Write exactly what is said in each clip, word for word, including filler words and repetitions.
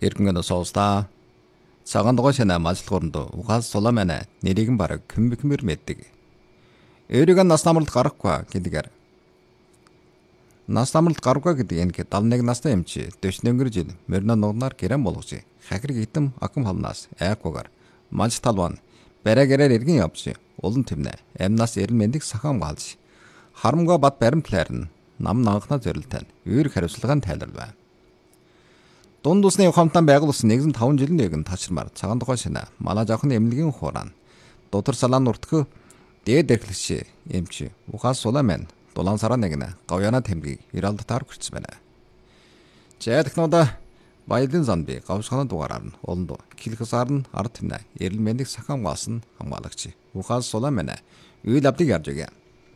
Эргэн соосда цагаан дугаар шана мажлгуунд ухаас суламана нэрийг нь бараг хүмбэкмэр мэддэг. Өөрийгөө нас намралд гарахгүй гэдгээр. Нас намралд гарахгүй гэдэг энэ седемдесет нэг настай юм чи дөчнөнгөр жил мөрнө нуунаар гэрэн болгож хахир гитэм акам халнаас айхгүйгээр маж талван бараагаараар эргэн явж улан тэмнэ амнаас эрен мэндийг сахам гаалж харамгаа бат баримтлаар нь нам нанхна зорилттой өөр хариуцлагын тайлбар. Дунд усны ухаамтан байгуулсан нэгэн таван жилийн нэгэн ташрамар цагаан тухай шинэ манай жоохон эмнэлгийн хууран дотор салаан нуртх дээд эрхлэгч эмч ухаас суламэн дулаан сараа нэгнэ говьяна тэмгийг иралдтаар хүрсэн байна. За технологи баялын замби гавшхана дугаараар нь олонд килхсаар нь ард тэмнэ эрэл мэндийг сахам гаасан хамгаалагч ухаас суламэн үйл авдыг ярьж байгаа.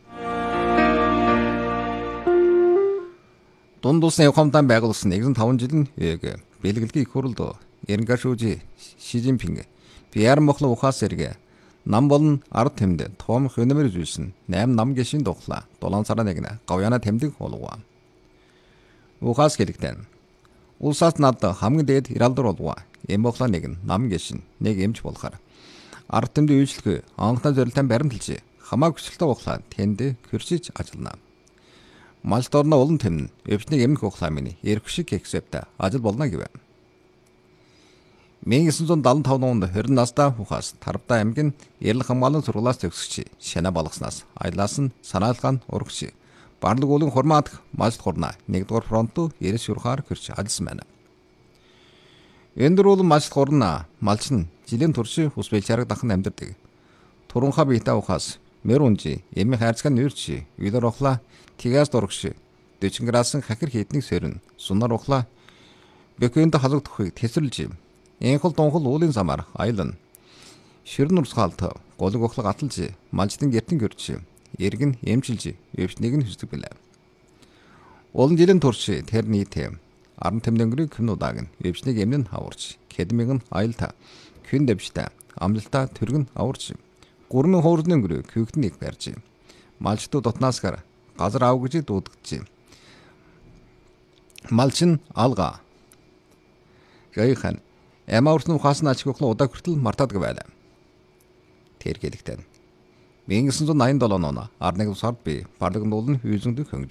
Дунд усны ухаамтан байгуулсан нэгэн таван жилийн ээг бэлгэлгийн их хурлд Эрнгашүүжи Шижинпинг пиар мохло ухаас эргэ нам болон ард тэмд том хөнөмөр зүйлсэн найм нам гişin духла дулаан сараа нэгнэ говьяна тэмдэг болгоо. Ухаас гэлэгтэн улсаас над хамгийн дээд иралдар болгоо. Эм мохло нэг нам гişin нэг эмч болохоор ард тэмд үйлчлэх анхны зорилтын баримталж хамаа хүсэлтэй ухлаа тэнд хөршиж ажиллана. Мал дорно улан тэмн өвчнийг эмнэх ухламын эрх шиг эксепта ажил болно гэв. 천구백칠십오 онд двадцать настай ухаас Тарвта аймгийн Ярил хамгааллын сургуулиас төгсөгч шана балгаснаас аялаас нь санаалгаан урагш барлаг уулын хурмаат мал хурна нэгдүгээр фронту Ярил шүрхаар хөрч ажилласан байна. Эндэр уулын мал хурна малч нь жилийн турши ус бэлчараг дахин амьдардаг. Турунха биетэ ухаас Мөрүнжи эми хайрцаг нь үрчи үйлэр охла тигаас дурагш дөчн градусын хахир хийднийг сөрн сунар ухла бөкөнд халагдахыг тэсэрлж энхэл дунхал уулын замаар аялна. Ширн урсгаалт голог ухлаг аталж малждын гертэн гөрч эргэн эмчилж өвчнийг нь хүсдэг билээ. Олон жилийн турш тэр нийтэм аран тэмдэнгэрийг хүмүүдэг нь өвчнийг эмнэн хаварч кедмиг нь аялта хүн дэвштэй амлалтаа төргөн аварч гурмын хуурны өнгөрөө күйгтнийг барьж малчтуу дотнааскар газар авгж дуудагч малчин алга гайхан эмаурсны ухаасны ачгүйхлэн удаа хүртэл мартаадаг байлаа. Тэр гэлэгтэн 천구백восемьдесят седем он ард нэгдүгээр сард би барлаг нуулын хүйзэндük